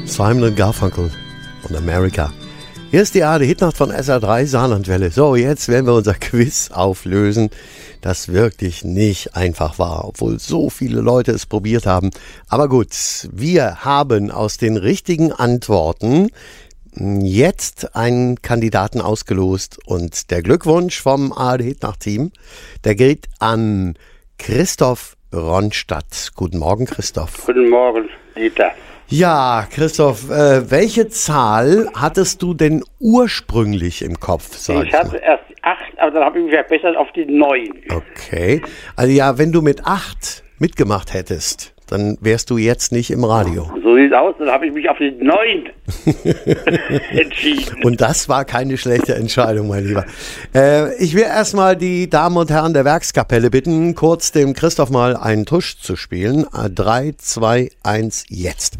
Simon & Garfunkel und America. Hier ist die ARD Hitnacht von SR3 Saarlandwelle. So, jetzt werden wir unser Quiz auflösen, das wirklich nicht einfach war, obwohl so viele Leute es probiert haben. Aber gut, wir haben aus den richtigen Antworten jetzt einen Kandidaten ausgelost und der Glückwunsch vom ARD Hitnacht-Team, der geht an Christoph Ronstadt. Guten Morgen, Christoph. Guten Morgen, Dieter. Ja, Christoph, welche Zahl hattest du denn ursprünglich im Kopf? Ich hatte erst 8, aber dann habe ich mich verbessert auf die 9. Okay, also ja, wenn du mit 8 mitgemacht hättest, dann wärst du jetzt nicht im Radio. So sieht es aus, dann habe ich mich auf die 9 entschieden. Und das war keine schlechte Entscheidung, mein Lieber. Ich will erstmal die Damen und Herren der Werkskapelle bitten, kurz dem Christoph mal einen Tusch zu spielen. 3, 2, 1, jetzt.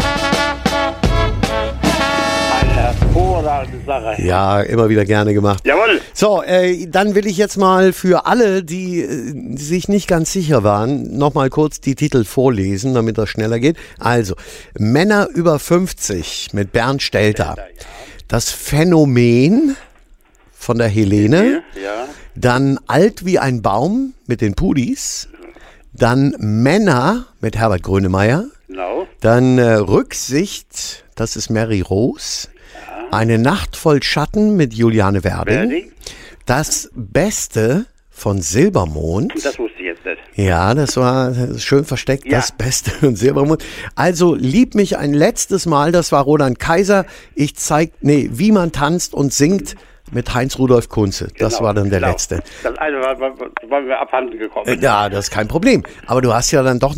Hervorragende Sache. Ja, immer wieder gerne gemacht. Jawohl. So, dann will ich jetzt mal für alle, die sich nicht ganz sicher waren, nochmal kurz die Titel vorlesen, damit das schneller geht. Also, Männer über 50 mit Bernd Stelter. Das Phänomen von der Helene. Ja. Dann Alt wie ein Baum mit den Pudis. Dann Männer mit Herbert Grönemeyer. Genau. Dann Rücksicht, das ist Mary Rose. Eine Nacht voll Schatten mit Juliane Werding. Das Beste von Silbermond. Das wusste ich jetzt nicht. Ja, das war schön versteckt, Ja. Das Beste von Silbermond. Also, Lieb mich ein letztes Mal, das war Roland Kaiser. Wie man tanzt und singt mit Heinz-Rudolf Kunze. Das Genau, war dann der genau. letzte. Das eine war mir abhanden gekommen. Ja, das ist kein Problem. Aber du hast ja dann doch